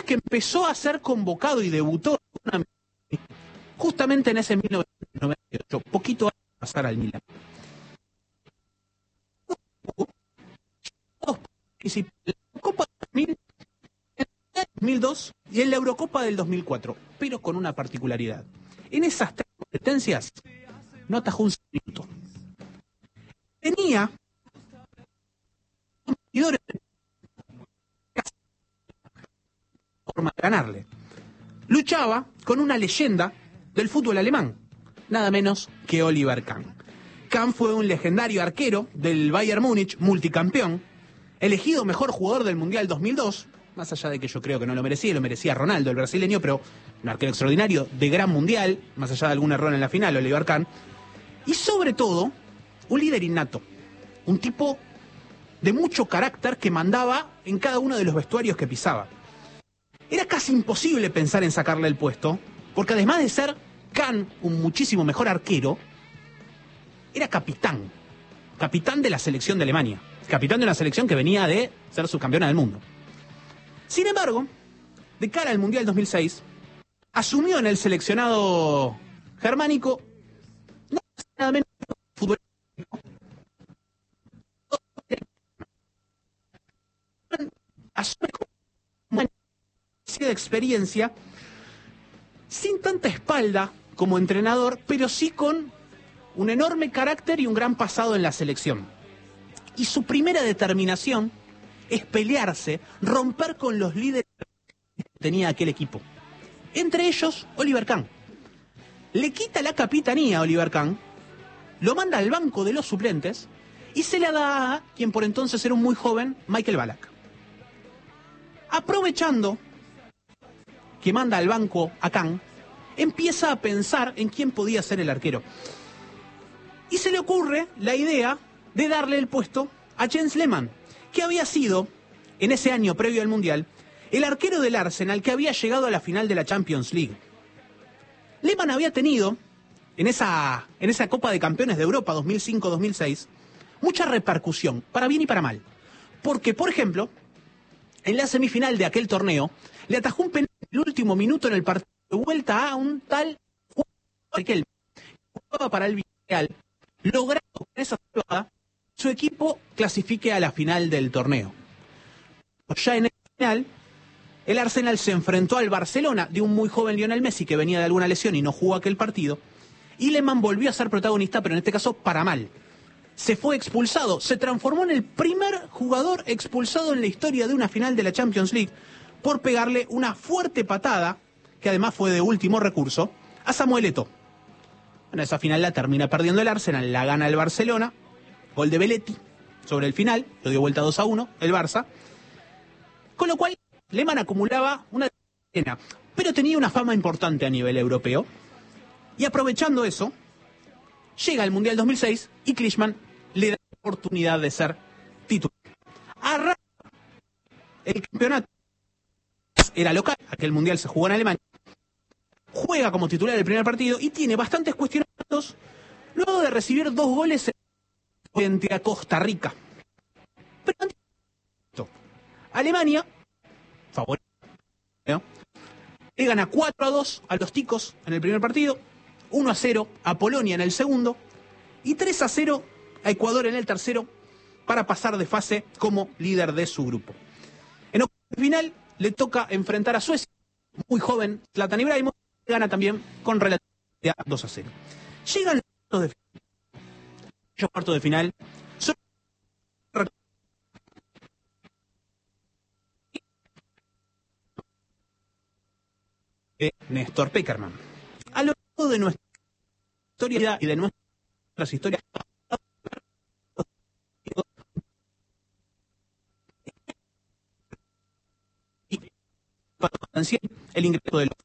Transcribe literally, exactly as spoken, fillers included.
es que empezó a ser convocado y debutó justamente en ese mil novecientos noventa y ocho, poquito antes de pasar al Milan. La Copa del dos mil dos y en la Eurocopa del dos mil cuatro, pero con una particularidad. En esas tres competencias no atajó un minuto. Tenía competidores forma de ganarle. Luchaba con una leyenda del fútbol alemán, nada menos que Oliver Kahn. Kahn fue un legendario arquero del Bayern Múnich, multicampeón, elegido mejor jugador del Mundial dos mil dos, más allá de que yo creo que no lo merecía, lo merecía Ronaldo, el brasileño, pero un arquero extraordinario, de gran Mundial, más allá de algún error en la final, Oliver Kahn, y sobre todo, un líder innato, un tipo de mucho carácter que mandaba en cada uno de los vestuarios que pisaba. Era casi imposible pensar en sacarle el puesto, porque además de ser Kahn un muchísimo mejor arquero, era capitán, capitán de la selección de Alemania, capitán de una selección que venía de ser subcampeona del mundo. Sin embargo, de cara al Mundial dos mil seis, asumió en el seleccionado germánico nada menos que fútbol. Asume una de experiencia sin tanta espalda como entrenador, pero sí con un enorme carácter y un gran pasado en la selección. Y su primera determinación es pelearse, romper con los líderes que tenía aquel equipo. Entre ellos, Oliver Kahn. Le quita la capitanía a Oliver Kahn, lo manda al banco de los suplentes y se la da a quien por entonces era un muy joven, Michael Ballack. Aprovechando que manda al banco a Kahn, empieza a pensar en quién podía ser el arquero. Y se le ocurre la idea de darle el puesto a Jens Lehmann, que había sido, en ese año previo al Mundial, el arquero del Arsenal que había llegado a la final de la Champions League. Lehmann había tenido, en esa, en esa Copa de Campeones de Europa dos mil cinco dos mil seis, mucha repercusión, para bien y para mal. Porque, por ejemplo, en la semifinal de aquel torneo, le atajó un penal en el último minuto en el partido de vuelta a un tal Riquelme, que jugaba para el Villarreal, logrando con esa jugada su equipo clasifique a la final del torneo. Ya en el final, el Arsenal se enfrentó al Barcelona de un muy joven Lionel Messi que venía de alguna lesión y no jugó aquel partido, y Lehmann volvió a ser protagonista, pero en este caso para mal. Se fue expulsado, se transformó en el primer jugador expulsado en la historia de una final de la Champions League por pegarle una fuerte patada, que además fue de último recurso, a Samuel Eto'o. Bueno, esa final la termina perdiendo el Arsenal, la gana el Barcelona, gol de Belletti sobre el final, lo dio vuelta dos a uno, el Barça, con lo cual Lehmann acumulaba una decena, pero tenía una fama importante a nivel europeo, y aprovechando eso, llega el Mundial dos mil seis y Klinsmann le da la oportunidad de ser titular. Arranca el campeonato, era local, aquel Mundial se jugó en Alemania, juega como titular el primer partido y tiene bastantes cuestionamientos luego de recibir dos goles frente a Costa Rica. Pero Alemania, favorito, ¿no?, le gana cuatro a dos a los ticos en el primer partido, uno a cero a Polonia en el segundo y tres a cero a Ecuador en el tercero para pasar de fase como líder de su grupo. En el final le toca enfrentar a Suecia, muy joven, Zlatan Ibrahimovic, gana también con relatividad dos a cero. Llegan los cuartos de final. Los cuartos de final son de Néstor Pekerman. A lo largo de nuestra historia y de nuestras historias, el ingreso de los